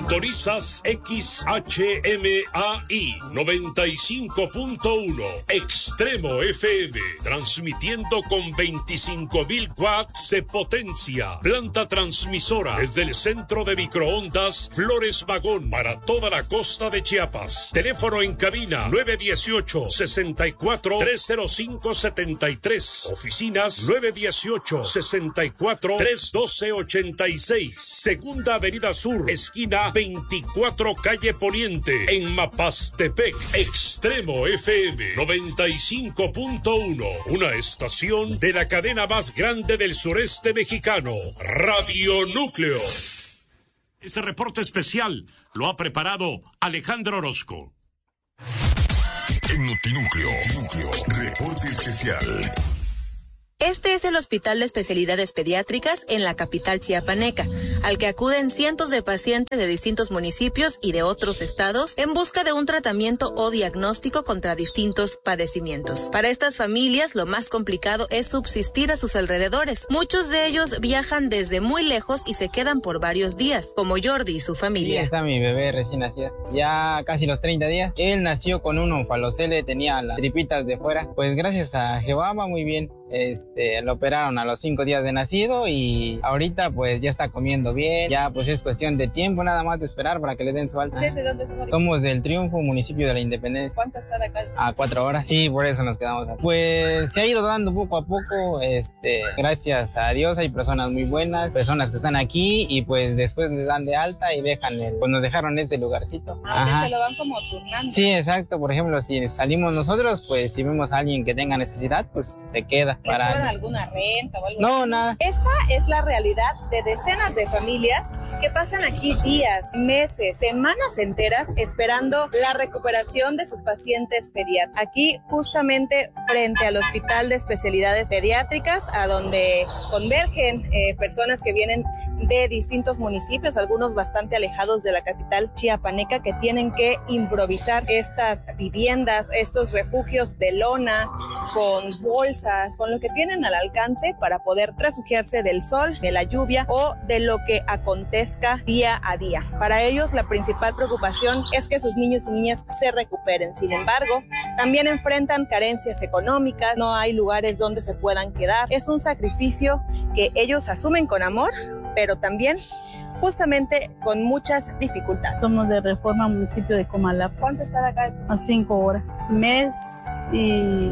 Sintonizas XHMAI 95.1 Extremo FM, transmitiendo con 25,000 watts de potencia. Planta transmisora desde el centro de microondas Flores Magón para toda la costa de Chiapas. Teléfono en cabina 918-64-305-73. Oficinas 918-64-312-86. Segunda Avenida Sur, esquina 24 Calle Poniente, en Mapastepec. Extremo FM 95.1, una estación de la cadena más grande del sureste mexicano, Radio Núcleo. Ese reporte especial lo ha preparado Alejandro Orozco. En Notinúcleo, reporte especial. Este es el Hospital de Especialidades Pediátricas en la capital chiapaneca, al que acuden cientos de pacientes de distintos municipios y de otros estados en busca de un tratamiento o diagnóstico contra distintos padecimientos. Para estas familias, lo más complicado es subsistir a sus alrededores. Muchos de ellos viajan desde muy lejos y se quedan por varios días, como Jordi y su familia. Sí, está mi bebé recién nacido, ya casi los 30 días. Él nació con un onfalocele, tenía las tripitas de fuera. Pues gracias a Jehová va muy bien. Lo operaron a los 5 días de nacido y ahorita pues ya está comiendo bien, ya pues es cuestión de tiempo nada más de esperar para que le den su alta. ¿De dónde son? Somos del Triunfo, municipio de la Independencia. ¿Cuánto está de acá? A 4 horas. Sí, por eso nos quedamos aquí. Pues se ha ido dando poco a poco, gracias a Dios hay personas muy buenas, personas que están aquí y pues después les dan de alta y dejan pues nos dejaron este lugarcito. Ajá. Se lo van como turnando. Sí, exacto, por ejemplo, si salimos nosotros, pues si vemos a alguien que tenga necesidad, pues se queda. ¿Les cobran alguna renta o algo No, así? nada. Esta es la realidad de decenas de familias que pasan aquí días, meses, semanas enteras esperando la recuperación de sus pacientes pediátricos. Aquí justamente frente al Hospital de Especialidades Pediátricas, a donde convergen personas que vienen de distintos municipios, algunos bastante alejados de la capital chiapaneca, que tienen que improvisar estas viviendas, estos refugios de lona, con bolsas, con lo que tienen al alcance para poder refugiarse del sol, de la lluvia o de lo que acontezca día a día. Para ellos la principal preocupación es que sus niños y niñas se recuperen. Sin embargo, también enfrentan carencias económicas, no hay lugares donde se puedan quedar. Es un sacrificio que ellos asumen con amor, pero también justamente con muchas dificultades. Somos de Reforma, municipio de Comalapa. ¿Cuánto está de acá? A 5 horas. Mes y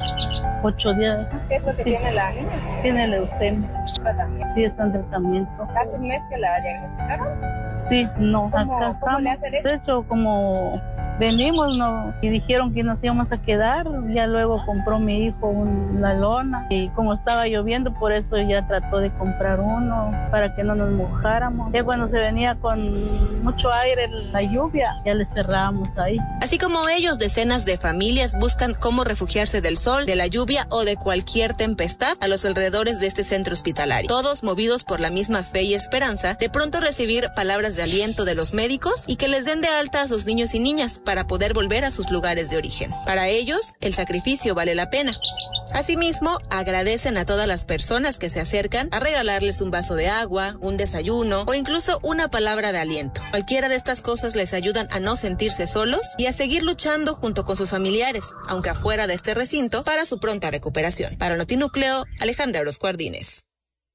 8 días. ¿Qué es lo que tiene la niña? Tiene leucemia. ¿Tratamiento? Sí, está en tratamiento. ¿Hace un mes que la diagnosticaron? Sí, no. Acá estamos. ¿Cómo le hacen eso? De hecho, como venimos y dijeron que nos íbamos a quedar, ya luego compró mi hijo una lona y como estaba lloviendo, por eso ya trató de comprar uno para que no nos mojáramos. Ya cuando se venía con mucho aire la lluvia, ya le cerrábamos ahí. Así como ellos, decenas de familias buscan cómo refugiarse del sol, de la lluvia o de cualquier tempestad a los alrededores de este centro hospitalario. Todos movidos por la misma fe y esperanza de pronto recibir palabras de aliento de los médicos y que les den de alta a sus niños y niñas para poder volver a sus lugares de origen. Para ellos, el sacrificio vale la pena. Asimismo, agradecen a todas las personas que se acercan a regalarles un vaso de agua, un desayuno o incluso una palabra de aliento. Cualquiera de estas cosas les ayudan a no sentirse solos y a seguir luchando junto con sus familiares, aunque afuera de este recinto, para su pronta recuperación. Para Notinúcleo, Alejandra Orozco Ardínez.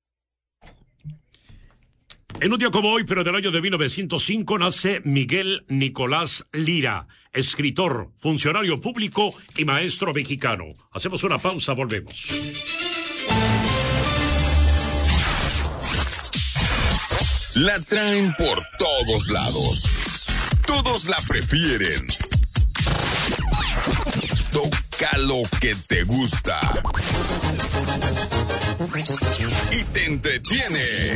En un día como hoy, pero del año de 1905, nace Miguel Nicolás Lira, escritor, funcionario público y maestro mexicano. Hacemos una pausa, volvemos. La traen por todos lados. Todos la prefieren. Toca lo que te gusta. Y te entretiene.